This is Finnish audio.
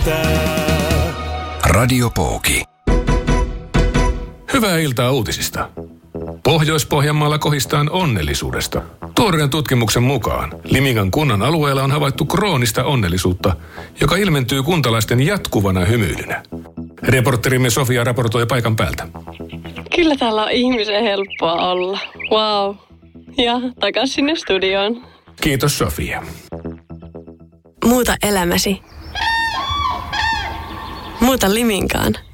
riittää. Radio Pooki. Hyvää iltaa uutisista. Pohjois-Pohjanmaalla kohistaan onnellisuudesta. Tuoreen tutkimuksen mukaan Limingan kunnan alueella on havaittu kroonista onnellisuutta, joka ilmentyy kuntalaisten jatkuvana hymyilynä. Reporterimme Sofia raportoi paikan päältä. Kyllä täällä on ihmisen helppoa olla. Wow. Ja takas sinne studioon. Kiitos Sofia. Muuta elämäsi. Muuta Liminkaan.